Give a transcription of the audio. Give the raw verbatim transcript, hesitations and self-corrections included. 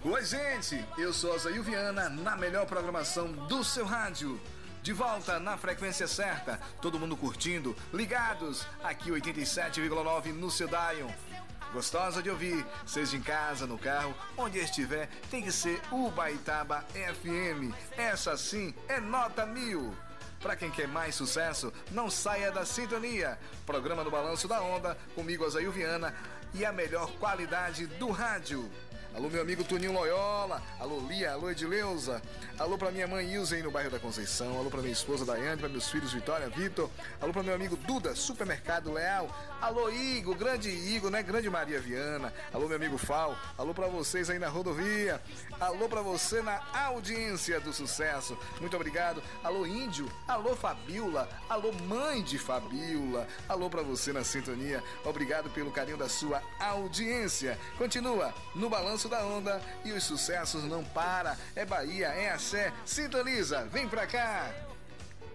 Oi, gente, eu sou Azail Viana, na melhor programação do seu rádio. De volta na frequência certa, todo mundo curtindo, ligados, aqui oitenta e sete vírgula nove no seu Dion. Gostosa de ouvir, seja em casa, no carro, onde estiver, tem que ser Ubaitaba F M. Essa sim é nota mil. Para quem quer mais sucesso, não saia da sintonia. Programa do Balanço da Onda, comigo Azail Viana e a melhor qualidade do rádio. Alô, meu amigo Toninho Loyola. Alô, Lia. Alô, Edileuza. Alô pra minha mãe Ilza aí no bairro da Conceição. Alô pra minha esposa Daiane, pra meus filhos Vitória, Vitor. Alô pra meu amigo Duda, Supermercado Leal. Alô, Igor, grande Igor, né? Grande Maria Viana. Alô, meu amigo Fal. Alô pra vocês aí na rodovia. Alô pra você na audiência do sucesso. Muito obrigado. Alô, Índio. Alô, Fabiola. Alô, mãe de Fabiola. Alô pra você na sintonia. Obrigado pelo carinho da sua audiência. Continua no Balanço da Onda e os sucessos não param. É Bahia, é axé. Sintoniza, vem pra cá.